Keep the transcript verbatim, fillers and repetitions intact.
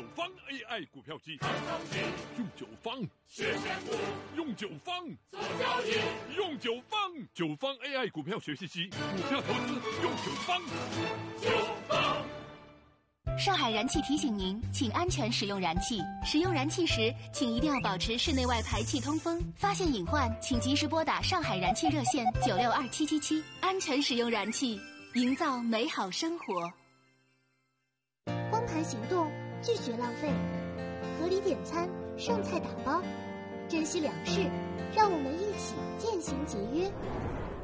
方 A I 股票机，用九方实现股， 用九方做交易， 用九方九方 A I 股票学习机，股票投资用九方。 九方。 上海燃气提醒您，请安全使用燃气。使用燃气时，请一定要保持室内外排气通风。发现隐患，请及时拨打上海燃气热线九六二七七七，安全使用燃气，营造美好生活。 光盘行动，拒绝浪费，合理点餐，剩菜打包，珍惜粮食，让我们一起践行节约。